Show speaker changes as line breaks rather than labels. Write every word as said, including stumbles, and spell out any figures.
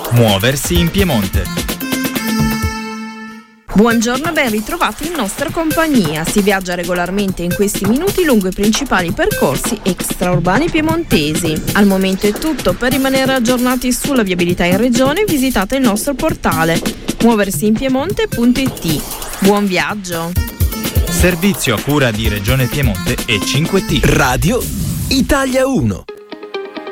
Muoversi in Piemonte.
Buongiorno e ben ritrovati in nostra compagnia. Si viaggia regolarmente in questi minuti lungo i principali percorsi extraurbani piemontesi. Al momento è tutto. Per rimanere aggiornati sulla viabilità in regione visitate il nostro portale muoversiinpiemonte punto it. Buon viaggio!
Servizio a cura di Regione Piemonte e cinque T.
Radio Italia uno.